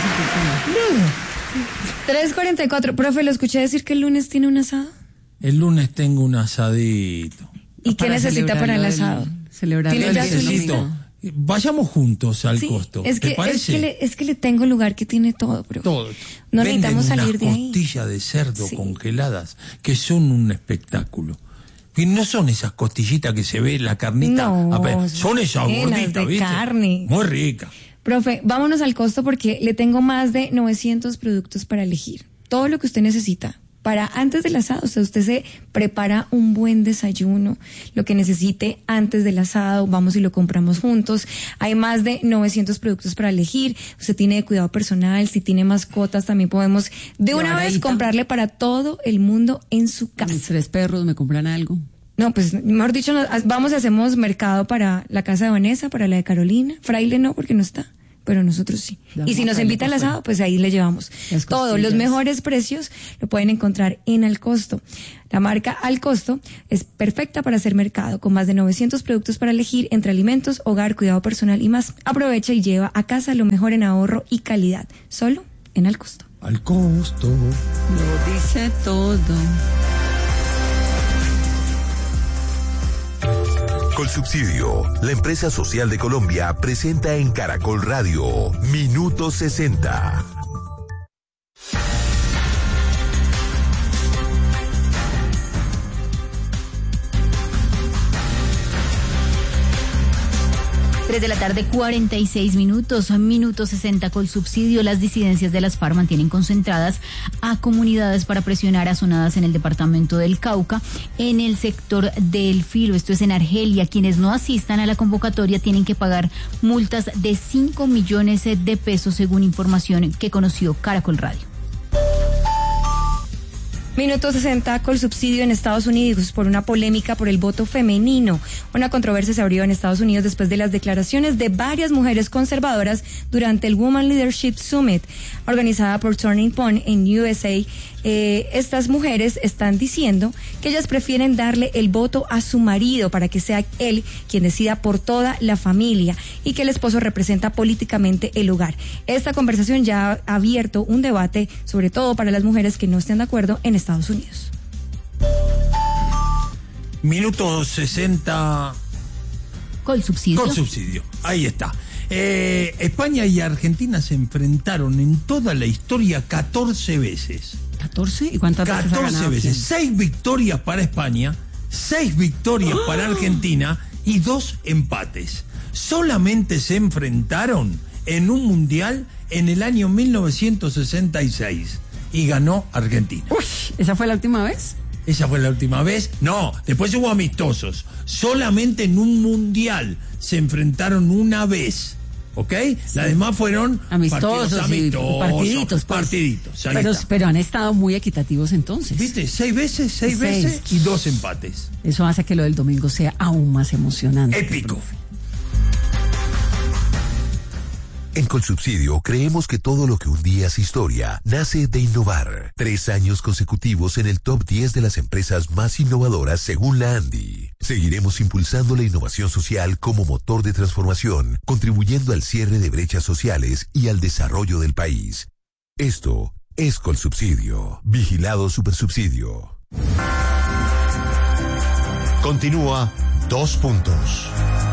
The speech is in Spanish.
Nada. 3:44. Profe, lo escuché decir que el lunes tiene un asado. El lunes tengo un asadito. ¿Y qué necesita para el asado? Celebrarlo. ¿Tiene ya su Necesito. Vayamos juntos al Sí, costo. es que, ¿Te parece? es que le tengo el lugar que tiene todo, profe. Todo. No Venden necesitamos salir de unas ahí. costillas de cerdo Sí. congeladas que son un espectáculo. Y no son esas costillitas que se ve la carnita. No, Son esas llenas gorditas, de ¿viste? carne. Muy rica. Profe, vámonos al costo porque le tengo más de 900 productos para elegir. Todo lo que usted necesita. Para antes del asado, o sea, usted se prepara un buen desayuno, lo que necesite antes del asado, vamos y lo compramos juntos. Hay más de 900 productos para elegir. Usted tiene de cuidado personal, si tiene mascotas, también podemos de una vez comprarle para todo el mundo en su casa. Mis 3 perros me compran algo. No, pues, mejor dicho, vamos y hacemos mercado para la casa de Vanessa, para la de Carolina. Fraile no, porque no está, pero nosotros sí. Ya, Y si nos Fraile, invita al pues, asado, pues ahí le llevamos las todo. costillas. Los mejores precios lo pueden encontrar en Al Costo. La marca Al Costo es perfecta para hacer mercado, con más de 900 productos para elegir entre alimentos, hogar, cuidado personal y más. Aprovecha y lleva a casa lo mejor en ahorro y calidad, solo en Al Costo. Al costo. Lo dice todo. Colsubsidio, la empresa social de Colombia, presenta en Caracol Radio Minuto 60. De la tarde, 46 minutos, minuto 60 Colsubsidio. Las disidencias de las FARC mantienen concentradas a comunidades para presionar a zonadas en el departamento del Cauca, en el sector del Filo, esto es en Argelia. Quienes no asistan a la convocatoria tienen que pagar multas de 5 millones de pesos, según información que conoció Caracol Radio. Minuto 60, Colsubsidio en Estados Unidos por una polémica por el voto femenino. Una controversia se abrió en Estados Unidos después de las declaraciones de varias mujeres conservadoras durante el Women Leadership Summit, organizada por Turning Point en USA. Estas mujeres están diciendo que ellas prefieren darle el voto a su marido para que sea él quien decida por toda la familia y que el esposo representa políticamente el hogar. Esta conversación ya ha abierto un debate, sobre todo para las mujeres que no estén de acuerdo en Estados Unidos. Minuto 60. Colsubsidio. Colsubsidio. Ahí está. España y Argentina se enfrentaron en toda la historia 14 veces. ¿14? ¿Y cuántas veces ha 14 ganado veces. quién? 6 victorias para España, 6 victorias para Argentina y 2 empates. Solamente se enfrentaron en un mundial en el año 1966 y ganó Argentina. Uy, ¿esa fue la última vez? Esa fue la última vez. No, después hubo amistosos. Solamente en un mundial se enfrentaron una vez. ¿Ok? Sí. Las demás fueron amistosos, partiditos. Partiditos. Ahí está. Pero han estado muy equitativos entonces. ¿Viste? 6 veces y 2 empates. Eso hace que lo del domingo sea aún más emocionante. Épico. En Colsubsidio creemos que todo lo que un día es historia nace de innovar. 3 años consecutivos en el top 10 de las empresas más innovadoras según la ANDI. Seguiremos impulsando la innovación social como motor de transformación, contribuyendo al cierre de brechas sociales y al desarrollo del país. Esto es Colsubsidio. Vigilado Supersubsidio. Continúa 2 puntos.